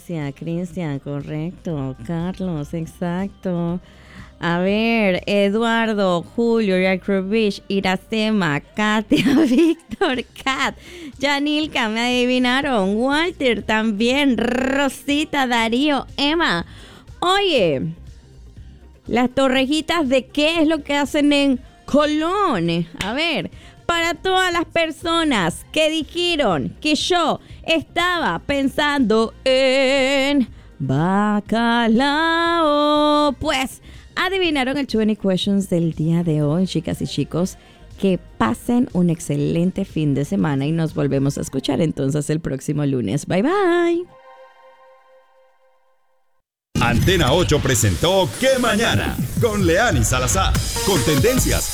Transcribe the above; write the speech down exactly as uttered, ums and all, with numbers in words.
Alicia, Cristian, correcto. Carlos, exacto. A ver, Eduardo, Julio, Yakrovich, Iracema, Katia, Víctor, Kat, Janilka, me adivinaron. Walter también, Rosita, Darío, Emma. Oye, las torrejitas de qué es lo que hacen en Colón. A ver, para todas las personas que dijeron que yo estaba pensando en bacalao, pues adivinaron el veinte questions del día de hoy, chicas y chicos. Que pasen un excelente fin de semana y nos volvemos a escuchar entonces el próximo lunes. Bye bye. Antena ocho presentó ¿Qué Mañana? Con Leani Salazar. Con tendencias,